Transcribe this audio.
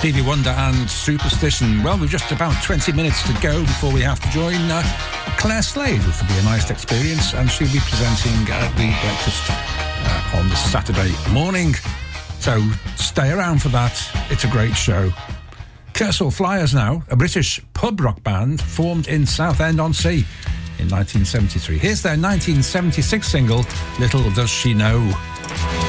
Stevie Wonder and Superstition. Well, we've just about 20 minutes to go before we have to join Claire Slade, which will be a nice experience, and she'll be presenting the breakfast on Saturday morning. So stay around for that. It's a great show. Kersal Flyers now, a British pub rock band formed in Southend-on-Sea in 1973. Here's their 1976 single, Little Does She Know.